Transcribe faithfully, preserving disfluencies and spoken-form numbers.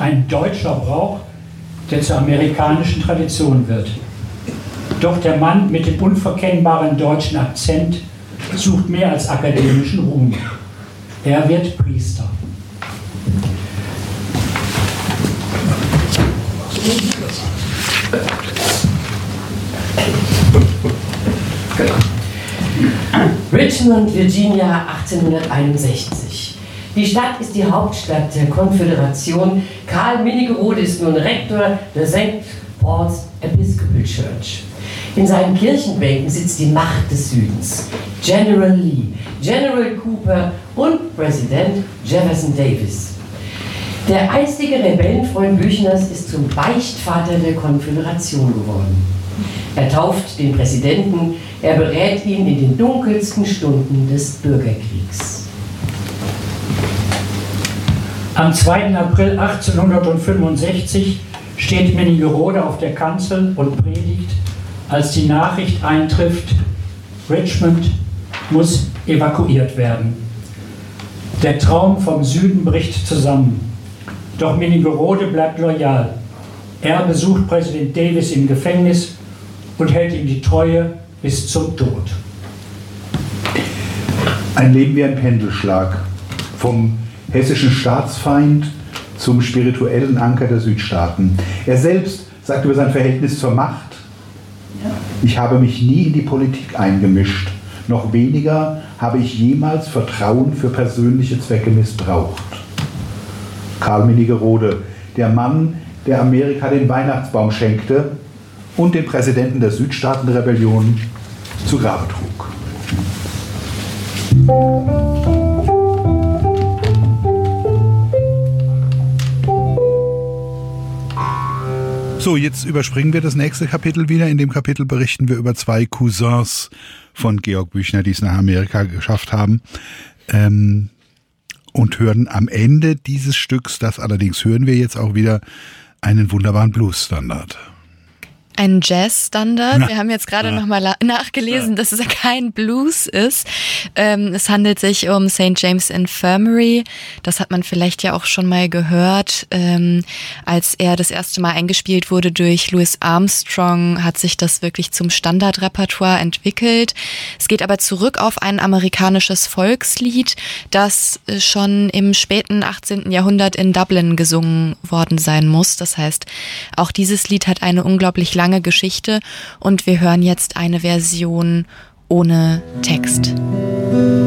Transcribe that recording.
ein deutscher Brauch, der zur amerikanischen Tradition wird. Doch der Mann mit dem unverkennbaren deutschen Akzent sucht mehr als akademischen Ruhm. Er wird Priester. Richmond, Virginia, achtzehnhunderteinundsechzig. Die Stadt ist die Hauptstadt der Konföderation. Karl Minigerode ist nun Rektor der Sankt Paul's Episcopal Church. In seinen Kirchenbänken sitzt die Macht des Südens. General Lee, General Cooper und Präsident Jefferson Davis. Der eistige Rebellenfreund Büchners ist zum Beichtvater der Konföderation geworden. Er tauft den Präsidenten, er berät ihn in den dunkelsten Stunden des Bürgerkriegs. Am zweiten April achtzehnhundertfünfundsechzig steht Minigerode auf der Kanzel und predigt, als die Nachricht eintrifft, Richmond muss evakuiert werden. Der Traum vom Süden bricht zusammen. Doch Minigerode bleibt loyal. Er besucht Präsident Davis im Gefängnis und hält ihm die Treue bis zum Tod. Ein Leben wie ein Pendelschlag. Vom hessischen Staatsfeind zum spirituellen Anker der Südstaaten. Er selbst sagt über sein Verhältnis zur Macht: Ich habe mich nie in die Politik eingemischt. Noch weniger habe ich jemals Vertrauen für persönliche Zwecke missbraucht. Karl Minigerode, der Mann, der Amerika den Weihnachtsbaum schenkte und den Präsidenten der Südstaatenrebellion zu Grabe trug. So, jetzt überspringen wir das nächste Kapitel wieder. In dem Kapitel berichten wir über zwei Cousins von Georg Büchner, die es nach Amerika geschafft haben. Ähm, und hören am Ende dieses Stücks, das allerdings hören wir jetzt auch wieder, einen wunderbaren Blues-Standard. Ein Jazz-Standard. Na, Wir haben jetzt gerade ja. nochmal nachgelesen, ja. dass es kein Blues ist. Ähm, es handelt sich um Saint James Infirmary. Das hat man vielleicht ja auch schon mal gehört. Ähm, als er das erste Mal eingespielt wurde durch Louis Armstrong, hat sich das wirklich zum Standardrepertoire entwickelt. Es geht aber zurück auf ein amerikanisches Volkslied, das schon im späten achtzehnten Jahrhundert in Dublin gesungen worden sein muss. Das heißt, auch dieses Lied hat eine unglaublich lange Geschichte und wir hören jetzt eine Version ohne Text.